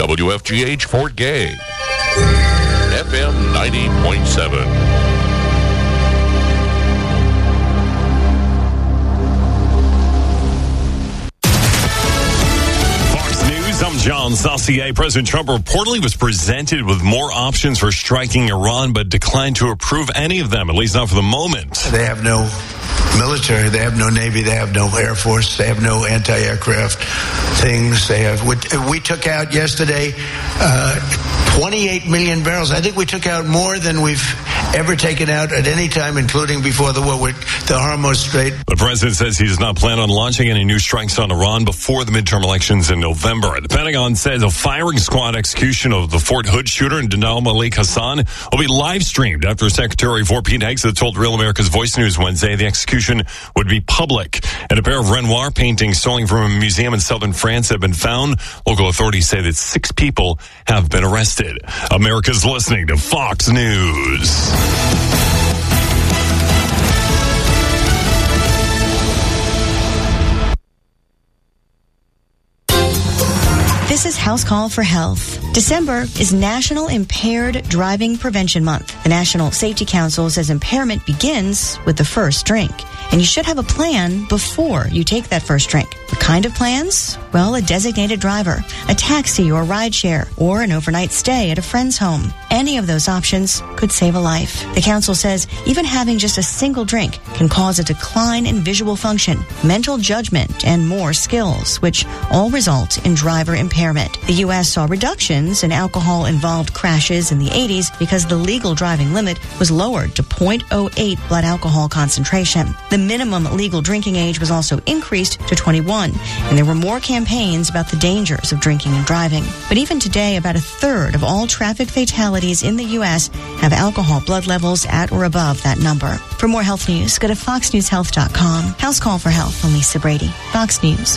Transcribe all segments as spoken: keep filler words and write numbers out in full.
W F G H Fort Gay, F M ninety point seven. I'm John Saucier. President Trump reportedly was presented with more options for striking Iran, but declined to approve any of them, at least not for the moment. They have no military, they have no Navy, they have no Air Force, they have no anti-aircraft things. They have. We, we took out yesterday uh, twenty-eight million barrels. I think we took out more than we've ever taken out at any time, including before the war with the Hormuz Strait. The president says he does not plan on launching any new strikes on Iran before the midterm elections in November. The Pentagon says a firing squad execution of the Fort Hood shooter and Danal Malik Hassan will be live streamed after Secretary of War Pete Hegseth told Real America's Voice News Wednesday the execution would be public. And a pair of Renoir paintings stolen from a museum in southern France have been found. Local authorities say that six people have been arrested. America's listening to Fox News. This is House Call for Health. December is National Impaired Driving Prevention Month. The National Safety Council says impairment begins with the first drink, and you should have a plan before you take that first drink. What kind of plans? Well, a designated driver, a taxi or rideshare, or an overnight stay at a friend's home. Any of those options could save a life. The council says even having just a single drink can cause a decline in visual function, mental judgment, and more skills, which all result in driver impairment. The U S saw reductions in alcohol-involved crashes in the eighties because the legal driving limit was lowered to zero point zero eight blood alcohol concentration. The minimum legal drinking age was also increased to twenty-one, and there were more campaigns about the dangers of drinking and driving. But even today, about a third of all traffic fatalities in the U S have alcohol blood levels at or above that number. For more health news, go to fox news health dot com. House Call for Health, I'm Lisa Brady. Fox News.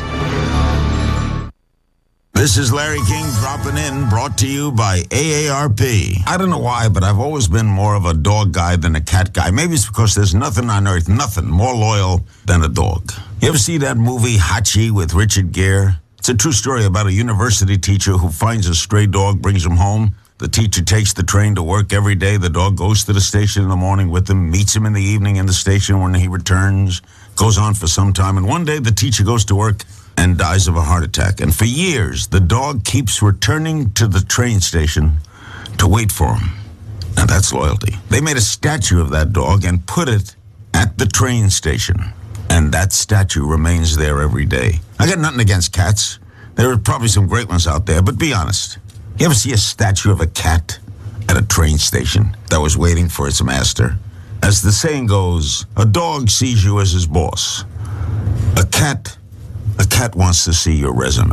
This is Larry King dropping in, brought to you by A A R P. I don't know why, but I've always been more of a dog guy than a cat guy. Maybe it's because there's nothing on earth, nothing more loyal than a dog. You ever see that movie Hachi with Richard Gere? It's a true story about a university teacher who finds a stray dog, brings him home. The teacher takes the train to work every day. The dog goes to the station in the morning with him, meets him in the evening in the station when he returns, goes on for some time. And one day the teacher goes to work and dies of a heart attack. And for years, the dog keeps returning to the train station to wait for him. Now, that's loyalty. They made a statue of that dog and put it at the train station. And that statue remains there every day. I got nothing against cats. There are probably some great ones out there, but be honest. You ever see a statue of a cat at a train station that was waiting for its master? As the saying goes, a dog sees you as his boss. A cat... A cat wants to see your resume.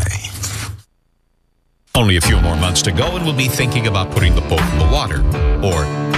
Only a few more months to go and we'll be thinking about putting the boat in the water. Or